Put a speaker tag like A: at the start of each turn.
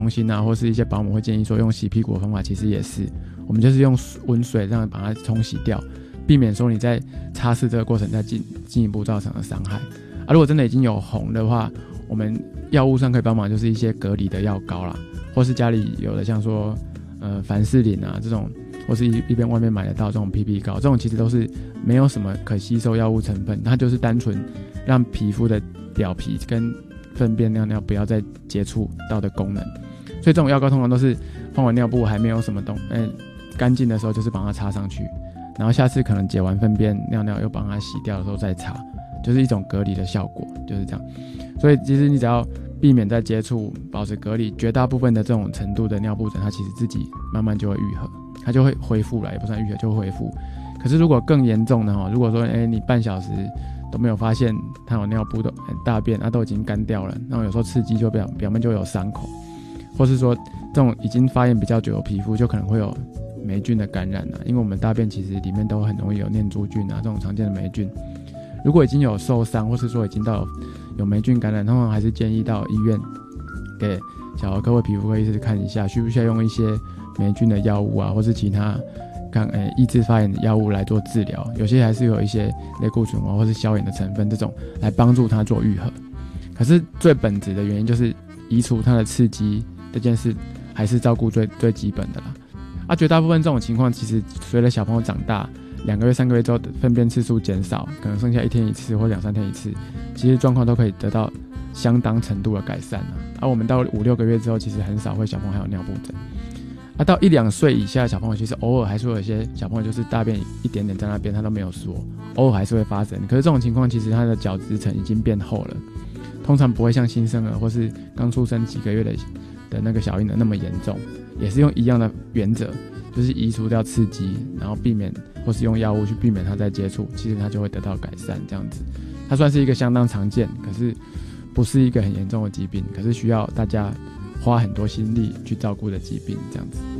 A: 中心啊，或是一些保姆会建议说用洗屁股的方法，其实也是我们就是用温水让把它冲洗掉，避免说你在擦拭这个过程再进一步造成的伤害。如果真的已经有红的话，我们药物上可以帮忙，就是一些隔离的药膏啦，或是家里有的像说凡士林啊这种，或是一边外面买得到这种 PP 膏，这种其实都是没有什么可吸收药物成分，它就是单纯让皮肤的表皮跟粪便尿尿不要再接触到的功能。所以这种药膏通常都是换完尿布还没有什么干净的时候，就是帮它擦上去，然后下次可能解完粪便尿尿又帮它洗掉的时候再擦，就是一种隔离的效果，就是这样。所以其实你只要避免再接触，保持隔离，绝大部分的这种程度的尿布疹，它其实自己慢慢就会愈合，它就会恢复了，也不算愈合，就会恢复。可是如果更严重的如果说你半小时都没有发现它有尿布的大便，它都已经干掉了，然后有时候刺激就表面就会有伤口，或是说这种已经发炎比较久的皮肤就可能会有霉菌的感染因为我们大便其实里面都很容易有念珠菌这种常见的霉菌。如果已经有受伤，或是说已经到有霉菌感染，通常还是建议到医院给小儿科或皮肤科医师看一下，需不需要用一些霉菌的药物或是其他抑制发炎的药物来做治疗。有些还是有一些类固醇或是消炎的成分，这种来帮助它做愈合。可是最本质的原因就是移除它的刺激这件事，还是照顾最基本的啦。绝大部分这种情况，其实随着小朋友长大，2个月、3个月之后粪便次数减少，可能剩下1天1次或2、3天1次，其实状况都可以得到相当程度的改善我们到5、6个月之后，其实很少会小朋友还有尿布疹。到1、2岁以下的小朋友，其实偶尔还是会有一些小朋友就是大便一点点在那边，他都没有说，偶尔还是会发生。可是这种情况其实他的角质层已经变厚了，通常不会像新生儿或是刚出生几个月的那个小婴儿那么严重，也是用一样的原则，就是移除掉刺激，然后避免或是用药物去避免它再接触，其实它就会得到改善。这样子，它算是一个相当常见，可是不是一个很严重的疾病，可是需要大家花很多心力去照顾的疾病，这样子。